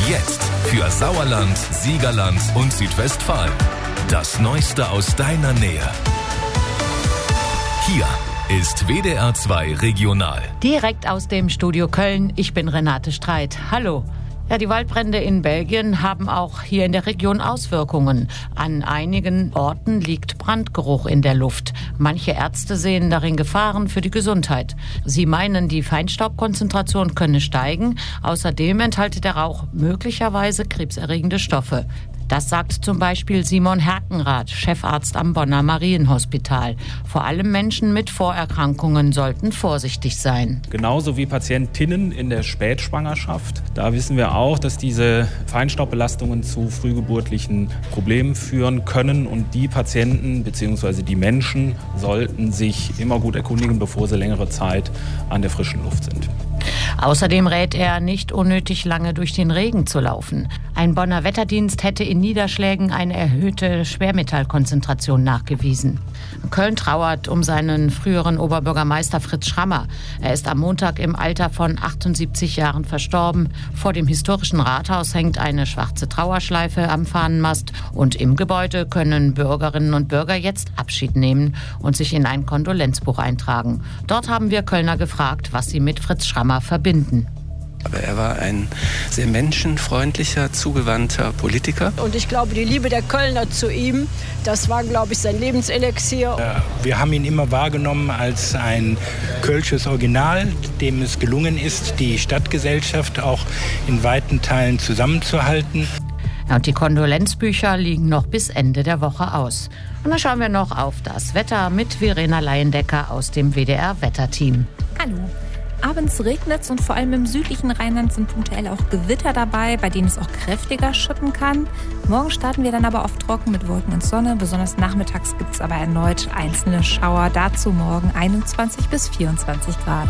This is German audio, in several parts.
Jetzt für Sauerland, Siegerland und Südwestfalen. Das Neueste aus deiner Nähe. Hier ist WDR 2 Regional. Direkt aus dem Studio Köln. Ich bin Renate Streit. Hallo. Ja, die Waldbrände in Belgien haben auch hier in der Region Auswirkungen. An einigen Orten liegt Brandgeruch in der Luft. Manche Ärzte sehen darin Gefahren für die Gesundheit. Sie meinen, die Feinstaubkonzentration könne steigen. Außerdem enthalte der Rauch möglicherweise krebserregende Stoffe. Das sagt zum Beispiel Simon Herkenrath, Chefarzt am Bonner Marienhospital. Vor allem Menschen mit Vorerkrankungen sollten vorsichtig sein. Genauso wie Patientinnen in der Spätschwangerschaft. Da wissen wir auch, dass diese Feinstaubbelastungen zu frühgeburtlichen Problemen führen können. Und die Patienten bzw. die Menschen sollten sich immer gut erkundigen, bevor sie längere Zeit an der frischen Luft sind. Außerdem rät er, nicht unnötig lange durch den Regen zu laufen. Ein Bonner Wetterdienst hätte in Niederschlägen eine erhöhte Schwermetallkonzentration nachgewiesen. Köln trauert um seinen früheren Oberbürgermeister Fritz Schrammer. Er ist am Montag im Alter von 78 Jahren verstorben. Vor dem historischen Rathaus hängt eine schwarze Trauerschleife am Fahnenmast. Und im Gebäude können Bürgerinnen und Bürger jetzt Abschied nehmen und sich in ein Kondolenzbuch eintragen. Dort haben wir Kölner gefragt, was sie mit Fritz Schrammer verbinden. Aber er war ein sehr menschenfreundlicher, zugewandter Politiker. Und ich glaube, die Liebe der Kölner zu ihm, das war, glaube ich, sein Lebenselixier. Wir haben ihn immer wahrgenommen als ein kölsches Original, dem es gelungen ist, die Stadtgesellschaft auch in weiten Teilen zusammenzuhalten. Ja, und die Kondolenzbücher liegen noch bis Ende der Woche aus. Und dann schauen wir noch auf das Wetter mit Verena Leyendecker aus dem WDR-Wetterteam. Hallo. Abends regnet es und vor allem im südlichen Rheinland sind punktuell auch Gewitter dabei, bei denen es auch kräftiger schütten kann. Morgen starten wir dann aber oft trocken mit Wolken und Sonne. Besonders nachmittags gibt es aber erneut einzelne Schauer. Dazu morgen 21 bis 24 Grad.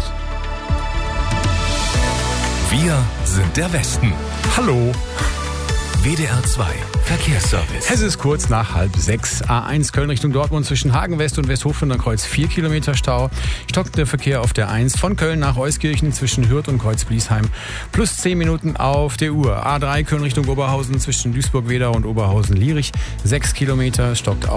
Wir sind der Westen. Hallo. WDR 2 Verkehrsservice. Es ist kurz nach 5:30. A1 Köln Richtung Dortmund zwischen Hagen West und Westhofen am Kreuz 4 Kilometer Stau. Stockt der Verkehr auf der 1 von Köln nach Euskirchen zwischen Hürth und Kreuz-Bliesheim. Plus 10 Minuten auf der Uhr. A3 Köln Richtung Oberhausen zwischen Duisburg-Wedau und Oberhausen-Lierich. 6 Kilometer stockt